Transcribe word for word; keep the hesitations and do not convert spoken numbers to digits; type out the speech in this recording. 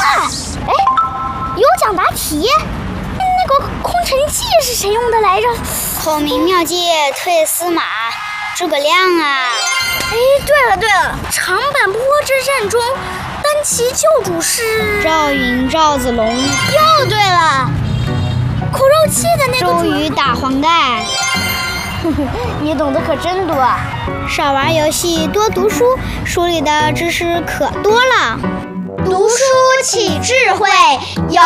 哇，哎，有奖答题。那个空城计是谁用的来着？ 孔明妙计退司马，诸葛亮啊！ 哎，对了对了，长坂坡之战中，单骑救主是赵云、赵子龙。 又对了，苦肉计的那个周瑜打黄盖。 你懂得可真多啊！ 少玩游戏，多读书，书里的知识可多了。 读书起智慧，有